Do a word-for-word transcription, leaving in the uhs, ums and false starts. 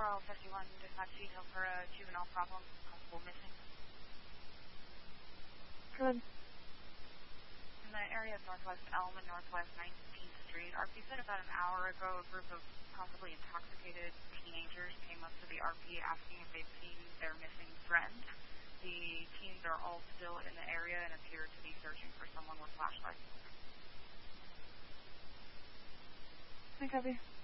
Carl fifty-one, dispatch detail for a juvenile problem, possible missing. Good. In the area of Northwest Elm and Northwest nineteenth Street, R P said about an hour ago a group of possibly intoxicated teenagers came up to the R P asking if they'd seen their missing friend. The teens are all still in the area and appear to be searching for someone with flashlights. I copy.